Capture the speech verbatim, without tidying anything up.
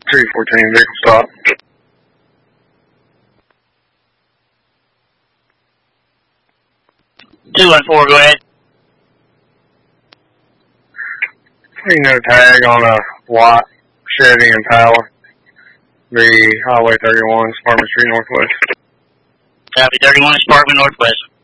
three fourteen, vehicle stop. two one four, go ahead. You know, tag on a white Chevy Impala, the Highway thirty-one, Sparkman Street Northwest. Copy, thirty-one, Sparkman Northwest.